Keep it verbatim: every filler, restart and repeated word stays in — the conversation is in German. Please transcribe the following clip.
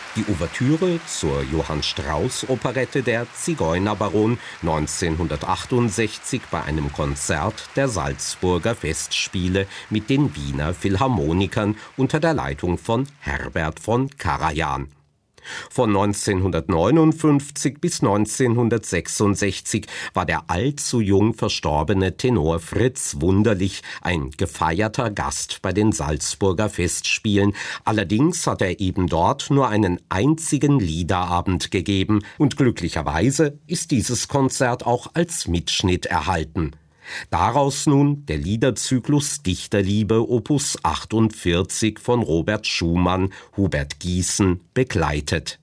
Die Ouvertüre zur Johann Strauss-Operette Der Zigeunerbaron neunzehnhundertachtundsechzig bei einem Konzert der Salzburger Festspiele mit den Wiener Philharmonikern unter der Leitung von Herbert von Karajan. Von neunzehnhundertneunundfünfzig bis neunzehnhundertsechsundsechzig war der allzu jung verstorbene Tenor Fritz Wunderlich ein gefeierter Gast bei den Salzburger Festspielen. Allerdings hat er eben dort nur einen einzigen Liederabend gegeben und glücklicherweise ist dieses Konzert auch als Mitschnitt erhalten. Daraus nun der Liederzyklus Dichterliebe Opus achtundvierzig von Robert Schumann, Hubert Gießen begleitet.